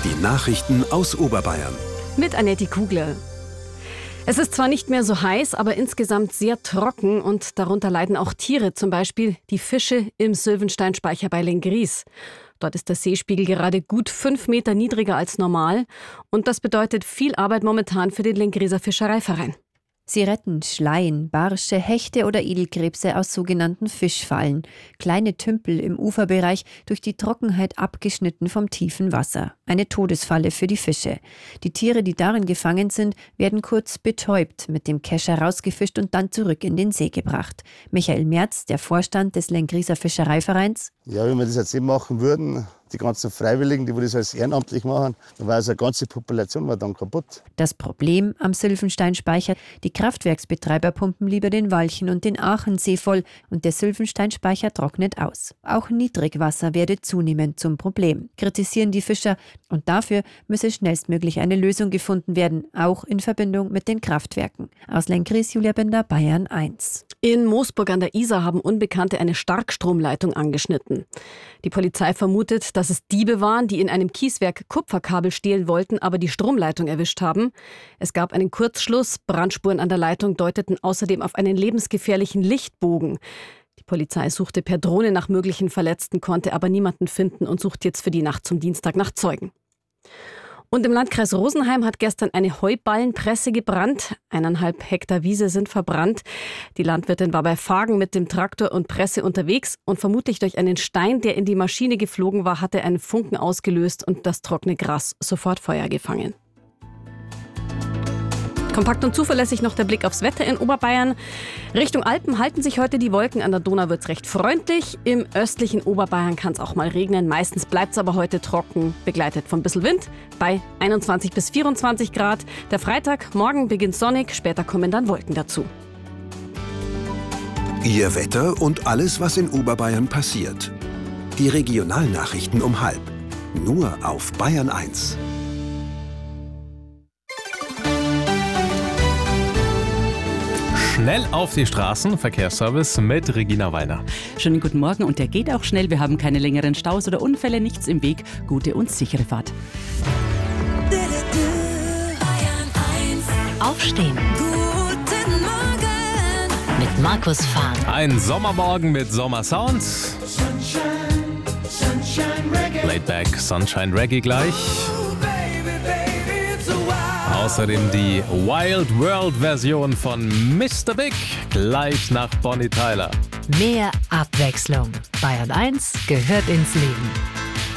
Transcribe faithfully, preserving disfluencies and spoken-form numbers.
Die Nachrichten aus Oberbayern. Mit Annette Kugler. Es ist zwar nicht mehr so heiß, aber insgesamt sehr trocken und darunter leiden auch Tiere, zum Beispiel die Fische im Sylvensteinspeicher bei Lenggries. Dort ist der Seespiegel gerade gut fünf Meter niedriger als normal und das bedeutet viel Arbeit momentan für den Lenggrieser Fischereiverein. Sie retten Schleien, Barsche, Hechte oder Edelkrebse aus sogenannten Fischfallen. Kleine Tümpel im Uferbereich, durch die Trockenheit abgeschnitten vom tiefen Wasser. Eine Todesfalle für die Fische. Die Tiere, die darin gefangen sind, werden kurz betäubt, mit dem Kescher rausgefischt und dann zurück in den See gebracht. Michael Merz, der Vorstand des Lenggrieser Fischereivereins. Ja, wenn wir das jetzt eben machen würden, die ganzen Freiwilligen, die das alles ehrenamtlich machen, dann war also eine ganze Population war dann kaputt. Das Problem am Sylvensteinspeicher: die Kraftwerksbetreiber pumpen lieber den Walchen und den Aachensee voll und der Sylvensteinspeicher trocknet aus. Auch Niedrigwasser werde zunehmend zum Problem, kritisieren die Fischer, und dafür müsse schnellstmöglich eine Lösung gefunden werden, auch in Verbindung mit den Kraftwerken. Aus Lenggries, Julia Bender, Bayern eins. In Moosburg an der Isar haben Unbekannte eine Starkstromleitung angeschnitten. Die Polizei vermutet, dass es Diebe waren, die in einem Kieswerk Kupferkabel stehlen wollten, aber die Stromleitung erwischt haben. Es gab einen Kurzschluss. Brandspuren an der Leitung deuteten außerdem auf einen lebensgefährlichen Lichtbogen. Die Polizei suchte per Drohne nach möglichen Verletzten, konnte aber niemanden finden und sucht jetzt für die Nacht zum Dienstag nach Zeugen. Und im Landkreis Rosenheim hat gestern eine Heuballenpresse gebrannt. Eineinhalb Hektar Wiese sind verbrannt. Die Landwirtin war bei Fagen mit dem Traktor und Presse unterwegs und vermutlich durch einen Stein, der in die Maschine geflogen war, hatte einen Funken ausgelöst und das trockene Gras sofort Feuer gefangen. Kompakt und zuverlässig noch der Blick aufs Wetter in Oberbayern. Richtung Alpen halten sich heute die Wolken, an der Donau wird es recht freundlich. Im östlichen Oberbayern kann es auch mal regnen. Meistens bleibt es aber heute trocken, begleitet von ein bisschen Wind, bei einundzwanzig bis vierundzwanzig Grad. Der Freitag, morgen beginnt sonnig, später kommen dann Wolken dazu. Ihr Wetter und alles, was in Oberbayern passiert. Die Regionalnachrichten um halb. Nur auf Bayern eins. Schnell auf die Straßen, Verkehrsservice mit Regina Weiner. Schönen guten Morgen, und der geht auch schnell. Wir haben keine längeren Staus oder Unfälle, nichts im Weg. Gute und sichere Fahrt. Aufstehen. Guten Morgen. Mit Markus Fahn. Ein Sommermorgen mit Sommersound. Laidback Sunshine Reggae gleich. Außerdem die Wild World Version von Mister Big, gleich nach Bonnie Tyler. Mehr Abwechslung. Bayern eins gehört ins Leben.